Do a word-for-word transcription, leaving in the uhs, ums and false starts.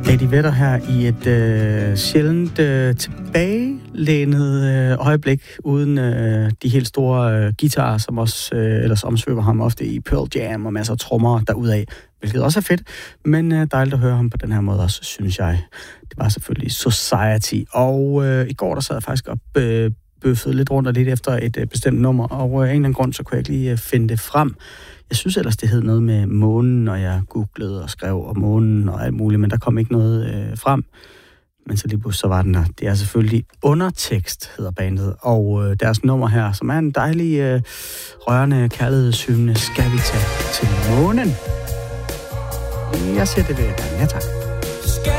Eddie Vedder her i et øh, sjældent øh, tilbagelænet øh, øjeblik, uden øh, de helt store øh, guitarer, som også øh, ellers omsvøber ham ofte i Pearl Jam og masser af trommer derudaf, hvilket også er fedt, men øh, dejligt at høre ham på den her måde også, synes jeg. Det var selvfølgelig Society, og øh, i går der sad jeg faktisk op øh, bøffede lidt rundt og lidt efter et øh, bestemt nummer, og øh, af en eller anden grund, så kunne jeg ikke lige øh, finde det frem. Jeg synes ellers, det hed noget med månen, og jeg googlede og skrev om månen og alt muligt, men der kom ikke noget øh, frem. Men så lige pludselig så var den der. Det er selvfølgelig Undertekst, hedder bandet, og øh, deres nummer her, som er en dejlig, øh, rørende kærlighedshymne, Skal vi tage til månen? Jeg siger det ved at ja tak.